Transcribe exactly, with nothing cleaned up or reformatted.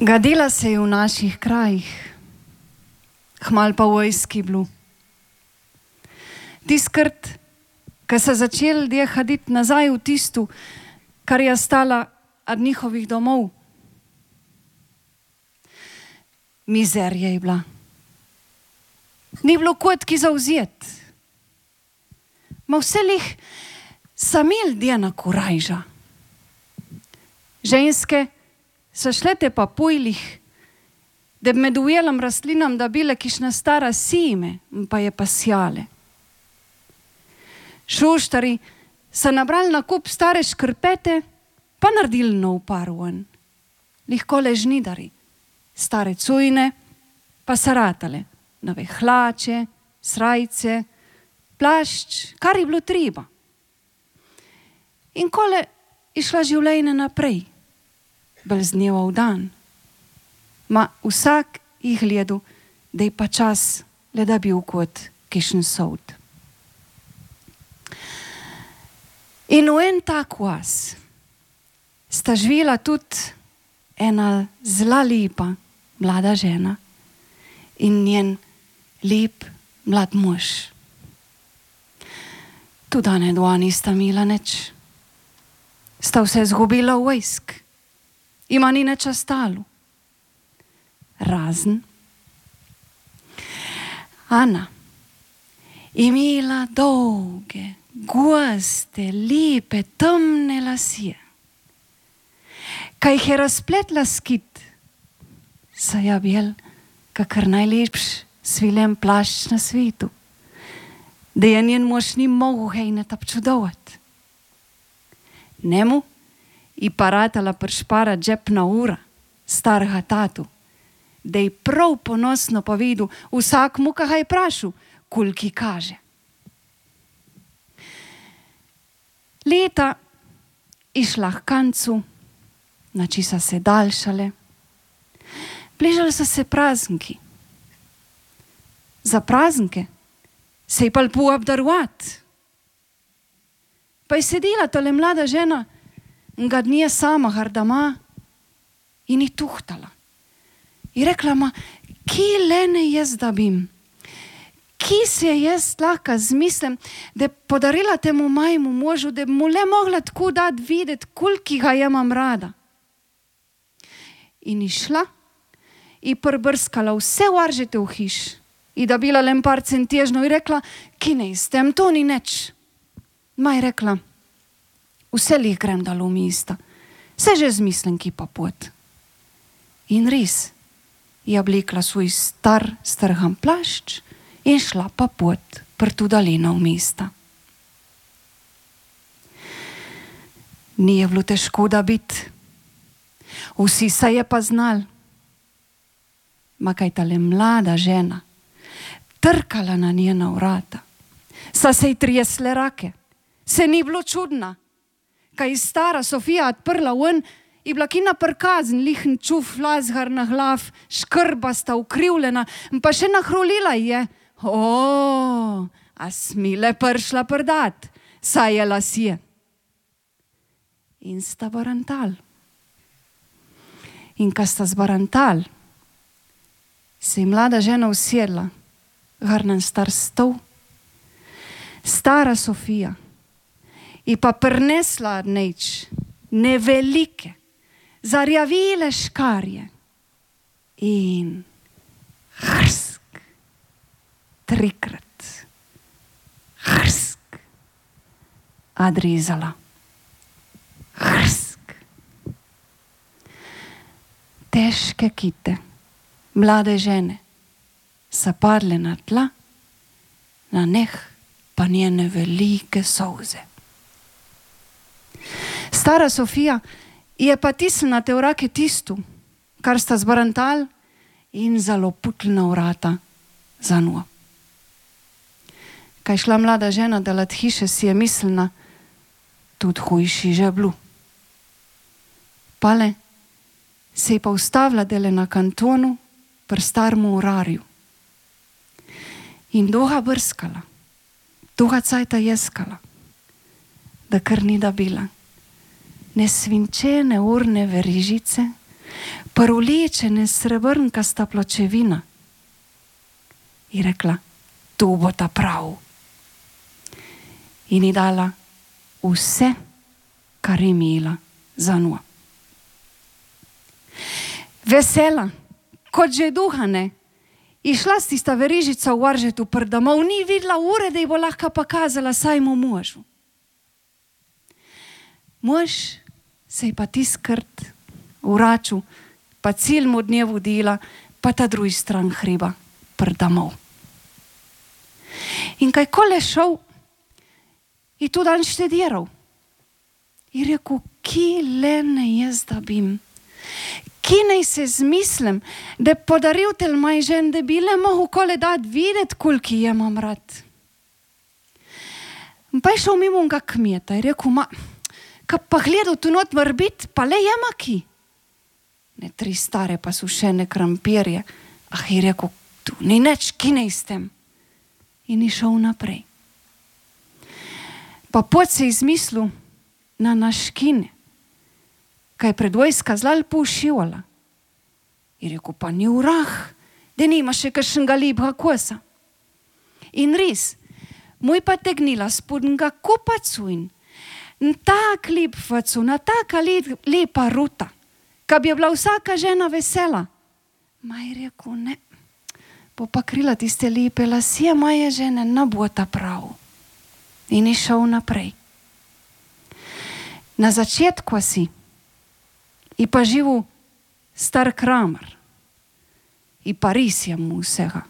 Gadila se je v naših krajih, hmal pa v vojski blu. Tiskrt, ko so začeli ljudje hoditi nazaj v tistu, kar je ostala od njihovih domov. Mizerija je bila. Ni bilo kotki zauzet. Ma vse lih sami ljudje na kurajža. Ženske so šlete pa pojlih, da bi med ujelom rastlinam da bile kišna stara sime, pa je pa sjale. Šuštari so nabrali na kup stare škrpete, pa naredili nov parvan. Lihko ležnidari, stare cujne, pa saratale, nove hlače, srajce, plašč, kar je bilo treba. In kole išla življenje naprej, bolj z dneva v dan. Ma vsak jih gledu, da je pa čas, le da bil kot kišen sod. In v en tak vas sta živela tudi ena zla lepa mlada žena in njen lep mlad mož. Tudi ne dva nista imela nič. Sta vse zgubila v vojsk. Ima ni nič ostalo. Razen Ana imela dolge, goste, lepe, temne lasje. Kaj jih je razpletla skit, so ja bil kakor najlepš svilen plašč na svetu, da je njen mož ni mogel hejneta občudovati. Njemu je pa ratala pršpara džepna ura starega tatu, da je prav ponosno povedal vsakmu, ka ga je prašil, koliki kaže. Leta išla k koncu, noči so se daljšale, bližali so se prazniki. Za praznike se je pa lepo obdarovati. Pa je sedela tole mlada žena ga dnje sama hardama in je tuhtala. Je rekla, ma, kje lene jaz da bim? Kje se jaz lahko zmislim, da podarila temu majmu možu, da bi mu le mogla tako dati videti, koliki ga je imam rada. In je šla in prbrskala vse varžete v hiš in da bila len par centežno in rekla, ki ne istem, to ni neč. Ma je rekla, vse lih grem dalo v mesta, se že zmislim, ki pa pot. In res je oblekla svoj star, strhan plašč in šla pa pot prtu dalino v mesta. Ni je bilo težko da biti. Vsi se je pa znal. Ma kaj tale mlada žena trkala na njena vrata. Sa se ji trijesle rake. Se ni bilo čudna. Kaj je stara Sofija odprla ven, je bila kina prkazen, lihen čuf, lazgar na glav, škrbasta, ukrivljena, pa še nahrulila je. O, a smile pršla prdat, saj je lasje. In sta barantal. In ka sta zbarantal, se je mlada žena usedla, garnan star stol. Stara Sofija je pa prinesla od neč nevelike, zarjavile škarje in hrsk, trikrat, hrsk, odrezala, hrsk. Težke kite, mlade žene, so padle na tla, na njih pa njene velike solze. Stara Sofija je pa tisnila te vrake tistu, kar sta zbarantal in zaloputlina vrata za njo. Kaj šla mlada žena delat hiše, si je mislila, tudi hujši že blu. Pale se je pa ustavila dele na kantonu pri starmu urarju. In dolga brskala, dolga cajta jeskala, da kar ni da bila. Ne svinčene urne verižice, Parulečene srebrnkasta pločevina. In rekla, tu bo ta prav. In ji dala vse, kar je imela za njo. Vesela, kot že duhane, je šla s tista verižica v Varžetu pred domov, ni videla ure, da ji bo lahko pokazala sajmu možu. Mož se je pa tiskrt vračil, pa ciljmu dnevu dela, pa ta drugi stran hriba pred domov. In kaj kole šel, je tu dan štediral. In rekel, ki le ne jaz da bim, ki naj se zmislim, da podaril tel maj žen, da bi le mohu kole dat videti, koliko je imam rad. Pa je šel mimo ga kmeta in rekel, ma, ka pa gledal tu not mora biti, pa le jema ki. Ne, tri stare pa so še ne krampirje. Ah, je rekel, tu ni neč, ki ne s tem. In je šel naprej. Pa pot se je izmislil na naškine, kaj pred vojska zelo lepo ušivala. In rekel, pa ni urah, da nima še kakšnega lepega kosa. In res, moj pa tegnila spodnega kupacu in tak lep facu, na taka lepa ruta, ka bi je bila vsaka žena vesela. Ma je rekel, ne, bo pa krila tiste lepe lasje moje žene, ne bo ta prav. In je šel naprej. Na začetku si je pa živel star Kramer. In pa res je mu vsega.